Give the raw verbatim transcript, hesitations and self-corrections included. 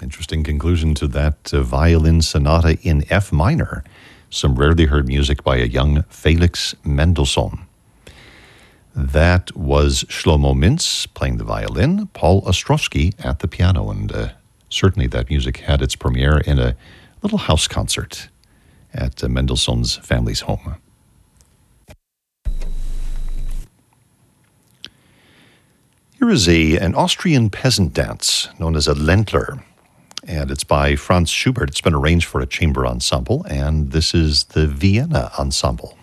Interesting conclusion to that uh, violin sonata in F minor. Some rarely heard music by a young Felix Mendelssohn. That was Shlomo Mintz playing the violin, Paul Ostrowski at the piano, and uh, certainly that music had its premiere in a little house concert at uh, Mendelssohn's family's home. Here is a, an Austrian peasant dance known as a Ländler, and it's by Franz Schubert. It's been arranged for a chamber ensemble, and this is the Vienna Ensemble.